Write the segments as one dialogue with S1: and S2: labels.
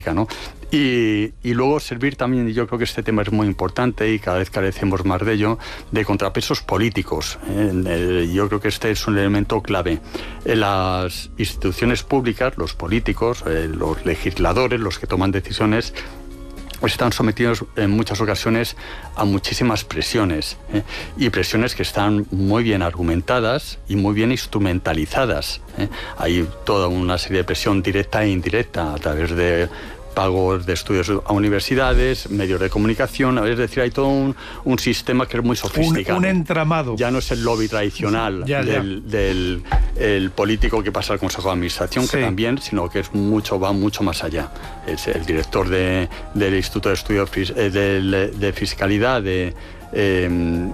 S1: ¿no? Y luego servir también, y yo creo que este tema es muy importante y cada vez carecemos más de ello, de contrapesos políticos. Yo creo que este es un elemento clave. En las instituciones públicas, los políticos, los legisladores, los que toman decisiones, pues están sometidos en muchas ocasiones a muchísimas presiones, y presiones que están muy bien argumentadas y muy bien instrumentalizadas. Hay toda una serie de presión directa e indirecta a través de pagos de estudios a universidades, medios de comunicación, es decir, hay todo un sistema que es muy sofisticado.
S2: Un entramado.
S1: Ya no es el lobby tradicional del político que pasa al Consejo de Administración, que también, sino que va mucho más allá. Es el director del Instituto de Estudios de Fiscalidad, del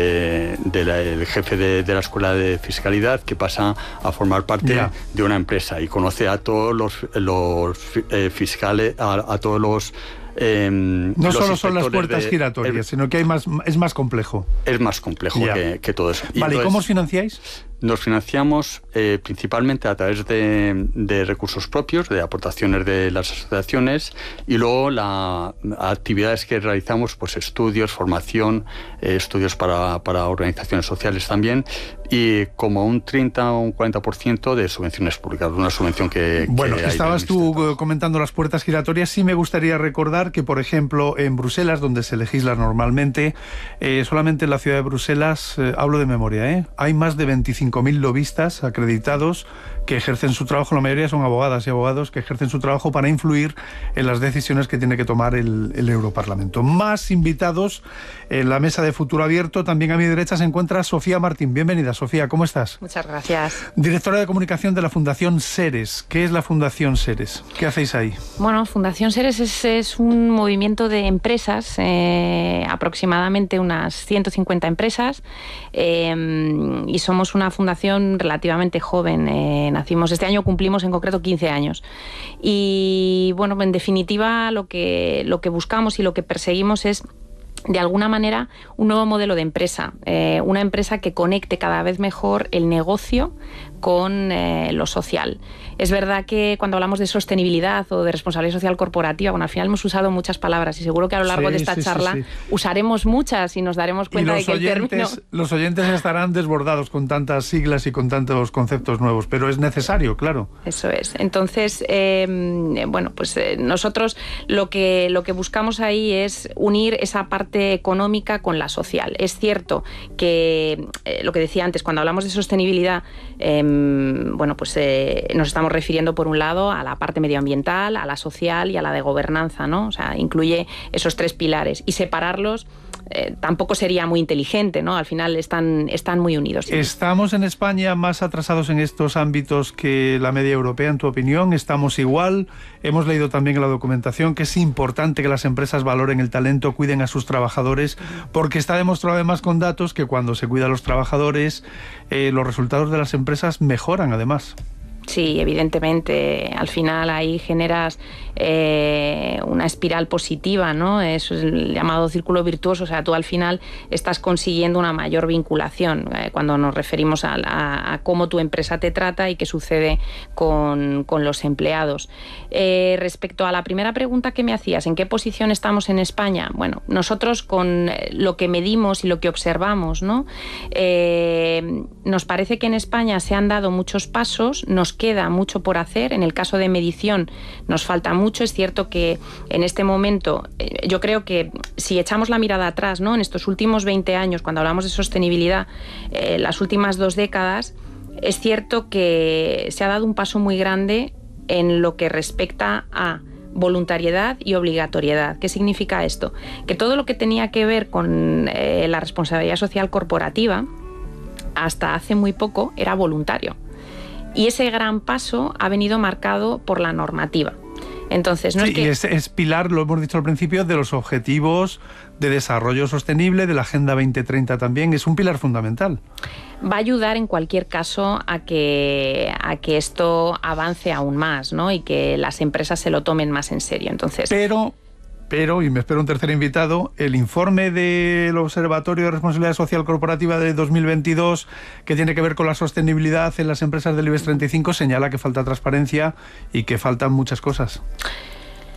S1: jefe de la Escuela de Fiscalidad, que pasa a formar parte de una empresa y conoce a todos los fiscales, a todos los
S2: no solo son las puertas giratorias, sino que es más complejo.
S1: Es más complejo que todo eso.
S2: Vale, ¿y cómo os financiáis?
S1: Nos financiamos principalmente a través de recursos propios, de aportaciones de las asociaciones, y luego las actividades que realizamos, pues estudios, formación, estudios para organizaciones sociales también, y como un 30 o un 40% de subvenciones públicas, una subvención que
S2: bueno, estabas tú comentando las puertas giratorias. Sí me gustaría recordar que, por ejemplo, en Bruselas, donde se legisla normalmente, solamente en la ciudad de Bruselas, hablo de memoria, hay más de 25.000 lobistas acreditados que ejercen su trabajo. La mayoría son abogadas y abogados que ejercen su trabajo para influir en las decisiones que tiene que tomar el Europarlamento. Más invitados en la mesa de Futuro Abierto. También a mi derecha se encuentra Sofía Martín. Bienvenida, Sofía, ¿cómo estás?
S3: Muchas gracias.
S2: Directora de comunicación de la Fundación Seres. ¿Qué es la Fundación Seres? ¿Qué hacéis ahí?
S3: Bueno, Fundación Seres es un movimiento de empresas, aproximadamente unas 150 empresas, y somos una fundación relativamente joven. Nacimos este año, cumplimos en concreto 15 años. Y bueno, en definitiva, lo que buscamos y lo que perseguimos es, de alguna manera, un nuevo modelo de empresa, una empresa que conecte cada vez mejor el negocio con lo social. Es verdad que cuando hablamos de sostenibilidad o de responsabilidad social corporativa, bueno, al final hemos usado muchas palabras y seguro que a lo largo de esta charla usaremos muchas y nos daremos cuenta de que el término...
S2: Los oyentes estarán desbordados con tantas siglas y con tantos conceptos nuevos, pero es necesario, claro.
S3: Eso es. Entonces, bueno, pues nosotros lo que buscamos ahí es unir esa parte económica con la social. Es cierto que lo que decía antes, cuando hablamos de sostenibilidad, bueno, pues nos estamos refiriendo por un lado a la parte medioambiental, a la social y a la de gobernanza, ¿no? O sea, incluye esos tres pilares, y separarlos tampoco sería muy inteligente, ¿no? Al final están muy unidos.
S2: ¿Estamos en España más atrasados en estos ámbitos que la media europea, en tu opinión? ¿Estamos igual? Hemos leído también en la documentación que es importante que las empresas valoren el talento, cuiden a sus trabajadores, porque está demostrado además con datos que cuando se cuida a los trabajadores, los resultados de las empresas mejoran además.
S3: Sí, evidentemente, al final ahí generas una espiral positiva, ¿no? Es el llamado círculo virtuoso, o sea, tú al final estás consiguiendo una mayor vinculación cuando nos referimos a cómo tu empresa te trata y qué sucede con los empleados. Respecto a la primera pregunta que me hacías, ¿en qué posición estamos en España? Bueno, nosotros con lo que medimos y lo que observamos, ¿no? Nos parece que en España se han dado muchos pasos, nos queda mucho por hacer. En el caso de medición nos falta mucho. Es cierto que en este momento, yo creo que si echamos la mirada atrás, ¿no? En estos últimos 20 años, cuando hablamos de sostenibilidad, las últimas 2 décadas, es cierto que se ha dado un paso muy grande en lo que respecta a voluntariedad y obligatoriedad. ¿Qué significa esto? Que todo lo que tenía que ver con la responsabilidad social corporativa, hasta hace muy poco era voluntario. Y ese gran paso ha venido marcado por la normativa. Entonces, no es que...
S2: Y es pilar, lo hemos dicho al principio, de los objetivos de desarrollo sostenible, de la Agenda 2030 también. Es un pilar fundamental.
S3: Va a ayudar en cualquier caso a que esto avance aún más, ¿no? Y que las empresas se lo tomen más en serio. Entonces...
S2: Pero, y me espero un tercer invitado, el informe del Observatorio de Responsabilidad Social Corporativa de 2022, que tiene que ver con la sostenibilidad en las empresas del IBEX 35, señala que falta transparencia y que faltan muchas cosas.